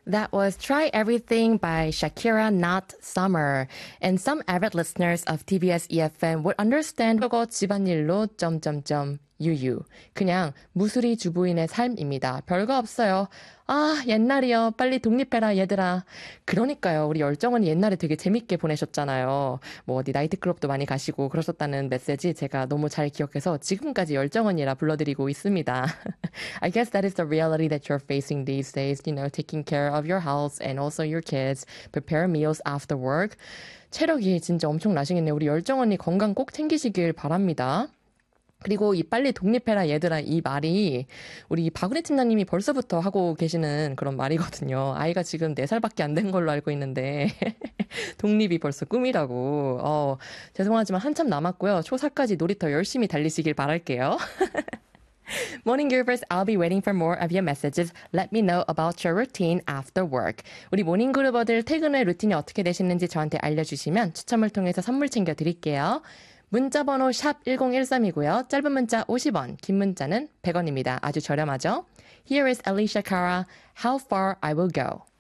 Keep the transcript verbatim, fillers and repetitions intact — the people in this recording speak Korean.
That was Try Everything by Shakira, Not Summer. And some avid listeners of 티비에스 이에프엠 would understand 그거 집안일로 점점점 유유. 그냥 무수리 주부인의 삶입니다. 별거 없어요. 아, 옛날이요. 빨리 독립해라, 얘들아. 그러니까요. 우리 열정언니 옛날에 되게 재밌게 보내셨잖아요. 뭐 어디 나이트클럽도 많이 가시고 그러셨다는 메시지 제가 너무 잘 기억해서 지금까지 열정언니라 불러드리고 있습니다. I guess that is the reality that you're facing these days. You know, taking care of your house and also your kids, prepare meals after work. 체력이 진짜 엄청 나시겠네요. 우리 열정언니 건강 꼭 챙기시길 바랍니다. 그리고 이 빨리 독립해라 얘들아 이 말이 우리 박은혜 팀장님이 벌써부터 하고 계시는 그런 말이거든요. 아이가 지금 네 살밖에 안 된 걸로 알고 있는데 독립이 벌써 꿈이라고. 어, 죄송하지만 한참 남았고요. 초사까지 놀이터 열심히 달리시길 바랄게요. Morning Groovers, I'll be waiting for more of your messages. Let me know about your routine after work. 우리 모닝 그루버들 퇴근 후에 루틴이 어떻게 되시는지 저한테 알려주시면 추첨을 통해서 선물 챙겨드릴게요. 문자번호 샵 일공일삼이고요. 짧은 문자 오십 원, 긴 문자는 백 원입니다. 아주 저렴하죠? Here is Alicia Cara, How Far I Will Go.